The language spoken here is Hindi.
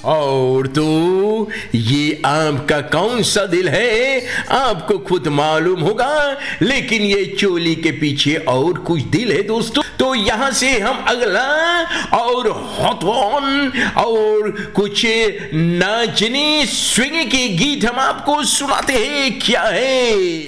और तो ये आपका कौन सा दिल है आपको खुद मालूम होगा, लेकिन ये चोली के पीछे और कुछ दिल है दोस्तों। तो यहां से हम अगला और हॉट वन और कुछ नाचने स्विंग के गीत हम आपको सुनाते हैं। क्या है